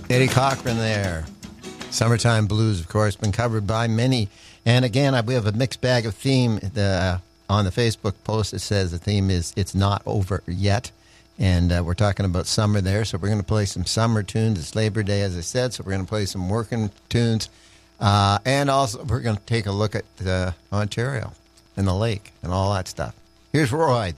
Eddie Cochran there. Summertime Blues, of course, been covered by many. And again, we have a mixed bag of theme. On the Facebook post, it says the theme is It's Not Over Yet. And we're talking about summer there, so we're going to play some summer tunes. It's Labor Day, as I said, so we're going to play some working tunes. And also, we're going to take a look at Ontario and the lake and all that stuff. Here's Roy.